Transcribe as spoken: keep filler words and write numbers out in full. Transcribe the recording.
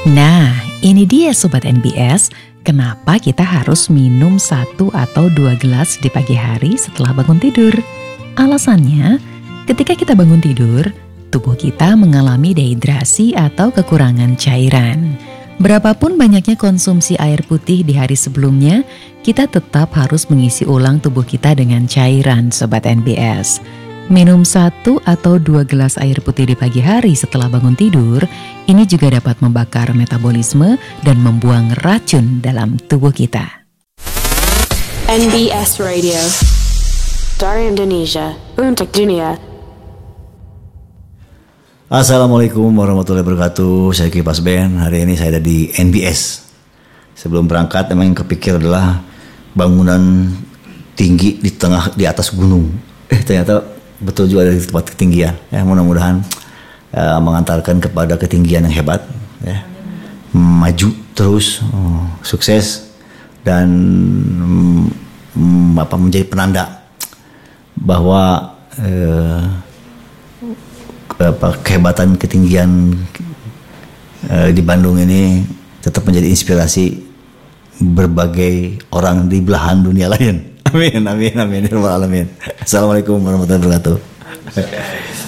Nah, ini dia Sobat N B S, kenapa kita harus minum satu atau dua gelas di pagi hari setelah bangun tidur. Alasannya, ketika kita bangun tidur, tubuh kita mengalami dehidrasi atau kekurangan cairan. Berapapun banyaknya konsumsi air putih di hari sebelumnya, kita tetap harus mengisi ulang tubuh kita dengan cairan, Sobat N B S. Minum satu atau dua gelas air putih di pagi hari setelah bangun tidur, ini juga dapat membakar metabolisme dan membuang racun dalam tubuh kita. N B S Radio, dari Indonesia untuk dunia. Assalamualaikum warahmatullahi wabarakatuh. Saya Kipas Ben. Hari ini saya ada di N B S. Sebelum berangkat, memang yang kepikir adalah bangunan tinggi di tengah di atas gunung. Eh ternyata betul juga dari tempat ketinggian. Ya, mudah-mudahan uh, mengantarkan kepada ketinggian yang hebat. Ya. Maju terus, uh, sukses dan um, apa menjadi penanda bahwa uh, apa, kehebatan ketinggian uh, di Bandung ini tetap menjadi inspirasi berbagai orang di belahan dunia lain. Amin, amin, amin, amin. Assalamualaikum warahmatullahi wabarakatuh.